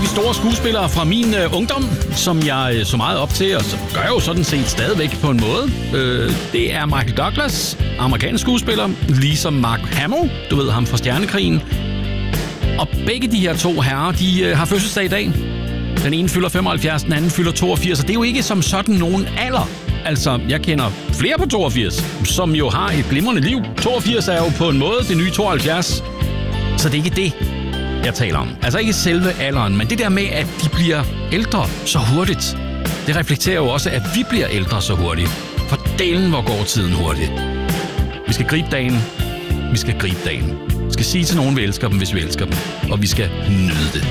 de store skuespillere fra min ungdom, som jeg så meget op til, og så gør jeg jo sådan set stadigvæk på en måde. Det er Michael Douglas, amerikansk skuespiller, ligesom Mark Hamill, du ved ham fra Stjernekrigen. Og begge de her to herrer, de har fødselsdag i dag. Den ene fylder 75, den anden fylder 82, og det er jo ikke som sådan nogen alder. Altså, jeg kender flere på 82, som jo har et glimrende liv. 82 er jo på en måde det nye 72, så det er ikke det, jeg taler om. Altså ikke selve alderen, men det der med, at de bliver ældre så hurtigt. Det reflekterer jo også, at vi bliver ældre så hurtigt. For delen, hvor går tiden hurtigt. Vi skal gribe dagen. Vi skal gribe dagen. Vi skal sige til nogen, vi elsker dem, hvis vi elsker dem. Og vi skal nyde det.